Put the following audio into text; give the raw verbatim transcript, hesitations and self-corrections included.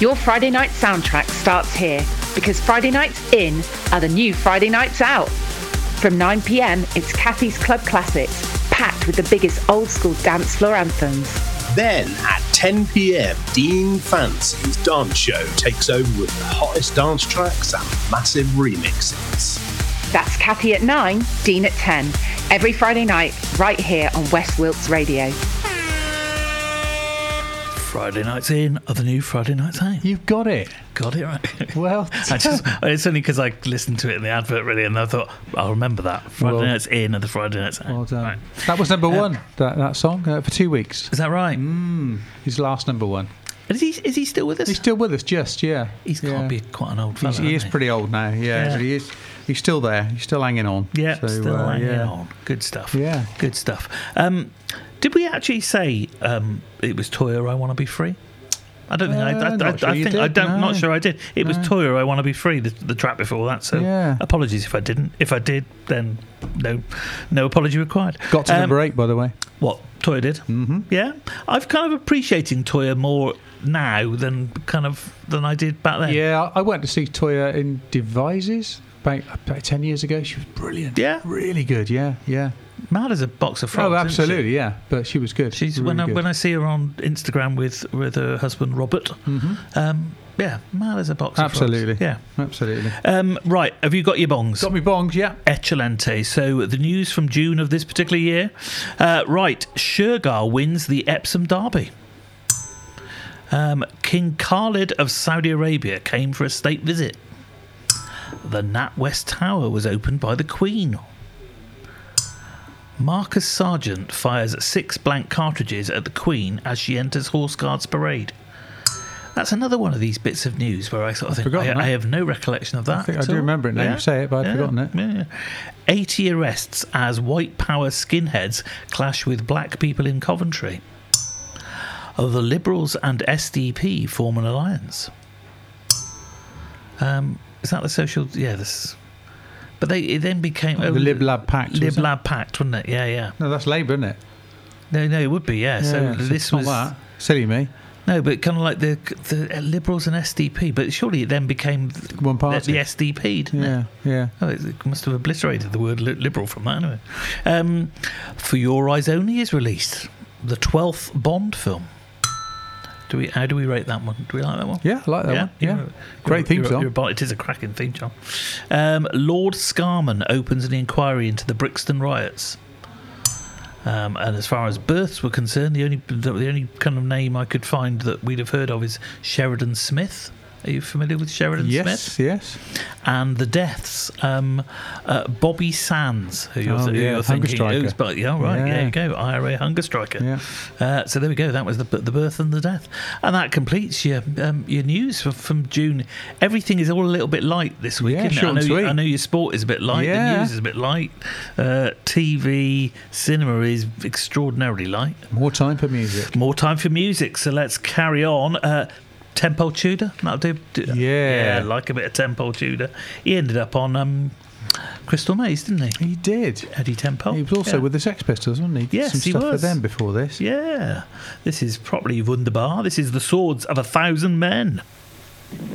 Your Friday night soundtrack starts here because Friday nights in are the new Friday nights out. From nine p.m, it's Kathy's Club Classics, packed with the biggest old school dance floor anthems. Then at ten p.m, Dean Fancy's dance show takes over with the hottest dance tracks and massive remixes. That's Kathy at nine, Dean at ten. Every Friday night, right here on West Wilts Radio. Friday nights in are the new Friday nights out. You've got it. Got it right. Well, I just, it's only because I listened to it in the advert, really, and I thought, I'll remember that. Friday well, nights in are the Friday nights out. Well done. Right. That was number Uh, one, that, that song, uh, for two weeks. Is that right? Mm, his last number one. Is he, is he still with us? He's still with us, just, yeah. He's got yeah. to be quite an old fella. He's, he is he? pretty old now, yeah. Yeah. He is. He's still there. He's still hanging on. Yeah, so, still uh, hanging yeah. on. Good stuff. Yeah. Good stuff. Um, did we actually say um, it was Toya, I Want to Be Free? I don't think Uh, I. I, I, not sure I you think did, I don't. no. Not sure I did. It was No. Toya, I Want to Be Free. The, the track before that. So Yeah. apologies if I didn't. If I did, then no, no apology required. Got to Um, number eight, by the way. What Toya did? Mm-hmm. Yeah, I've kind of appreciating Toya more now than kind of than I did back then. Yeah, I went to see Toya in Devices about, about ten years ago. She was brilliant. Yeah? Really good, yeah, yeah. Mad as a box of frogs. Oh, isn't she? absolutely, yeah. But she was good. She's really when I, good. when I see her on Instagram with with her husband Robert. Mm-hmm. Um, yeah, mad as a box of Absolutely. frogs. Yeah. Absolutely. Um, right, have you got your bongs? Got me bongs, yeah. Excelente. So the news from June of this particular year. Uh, right, Shergar wins the Epsom Derby. Um, King Khalid of Saudi Arabia came for a state visit. The NatWest Tower was opened by the Queen. Marcus Sargent fires six blank cartridges at the Queen as she enters Horse Guards Parade. That's another one of these bits of news where I sort of think, forgotten I, that. I have no recollection of that. I think I at do all. remember it now. Yeah. You say it, but I'd Yeah. forgotten it. Yeah. eighty arrests as white power skinheads clash with black people in Coventry. Oh, the Liberals and S D P form an alliance. Um, is that the social? Yeah, this. But they it then became Oh, the Lib Lab Pact, Lib was it? Lab Pact, wasn't it? Yeah, yeah. No, that's Labour, isn't it? No, no, it would be. Yeah. Yeah, so it's this not was that. Silly me. no, but kind of like the the Liberals and S D P. But surely it then became One the, party. the S D P, didn't Yeah, it? yeah. Oh, it must have obliterated the word li- liberal from that anyway. Um, For Your Eyes Only is released, the twelfth Bond film. Do we? How do we rate that one? Do we like that one? Yeah, I like that one. Yeah. You're- Great theme you're- song. you're a Bond- it is a cracking theme song. Um, Lord Scarman opens an inquiry into the Brixton riots. Um, and as far as births were concerned, the only the only kind of name I could find that we'd have heard of is Sheridan Smith. Are you familiar with Sheridan Yes, Smith? yes. And the deaths, um, uh, Bobby Sands, who you're, Oh, who yeah, you're hunger thinking, striker. who's, but yeah, right, Yeah. there you go, I R A hunger striker. Yeah. Uh, so there we go. That was the the birth and the death, and that completes your um, your news from, from June. Everything is all a little bit light this week. Yeah, isn't short it? I know. and You, sweet. I know your sport is a bit light. Yeah. The news is a bit light. Uh, T V, cinema is extraordinarily light. More time for music. More time for music. So let's carry on. Uh, Temple Tudor, that'll do. do- Yeah. yeah, like a bit of Temple Tudor. He ended up on um, Crystal Maze, didn't he? He did. Eddie Temple. He was also yeah. with the Sex Pistols, wasn't he? Did Yes, some he stuff was. for them before this. Yeah, this is properly wunderbar. This is The Swords of a Thousand Men.